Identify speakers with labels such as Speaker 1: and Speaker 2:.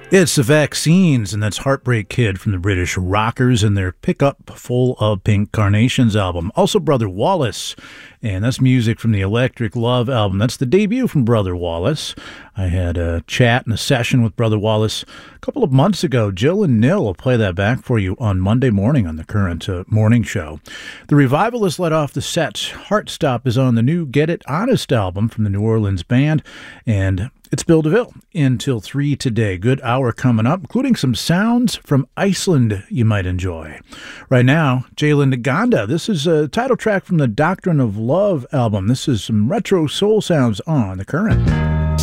Speaker 1: It's the Vaccines, and that's Heartbreak Kid from the British Rockers and their Pickup Full of Pink Carnations album. Also Brother Wallace, and that's music from the Electric Love album. That's the debut from Brother Wallace. I had a chat and a session with Brother Wallace a couple of months ago. Jill and Nil will play that back for you on Monday morning on the current morning show. The Revivalists led off the set. Heartstop is on the new Get It Honest album from the New Orleans band, and it's Bill DeVille until 3 today. Good hour coming up, including some sounds from Iceland you might enjoy. Right now, Jalen Naganda. This is a title track from the Doctrine of Love album. This is some retro soul sounds on the current.